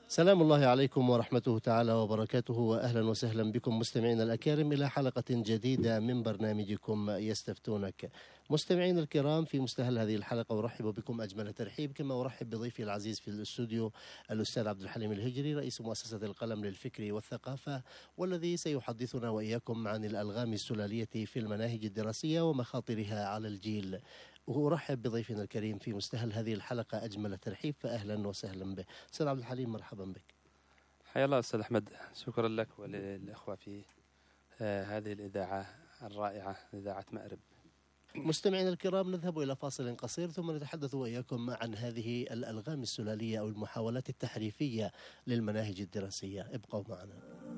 سلام الله عليكم ورحمته تعالى وبركاته، وأهلا وسهلا بكم مستمعينا الأكارم إلى حلقة جديدة من برنامجكم يستفتونك. مستمعينا الكرام، في مستهل هذه الحلقة أرحب بكم أجمل ترحيب، كما أرحب بضيفي العزيز في الاستوديو الأستاذ عبد الحليم الهجري، رئيس مؤسسة القلم للفكر والثقافة، والذي سيحدثنا وإياكم عن الألغام السلالية في المناهج الدراسية ومخاطرها على الجيل. وأرحب بضيفنا الكريم في مستهل هذه الحلقة أجمل ترحيب، فأهلا وسهلا به. أستاذ عبد الحليم، مرحبا بك. حيا الله أستاذ أحمد، شكرا لك وللأخوة في هذه الإذاعة الرائعة، إذاعة مأرب. مستمعينا الكرام، نذهب إلى فاصل قصير ثم نتحدث وإياكم عن هذه الألغام السلالية أو المحاولات التحريفية للمناهج الدراسية. ابقوا معنا.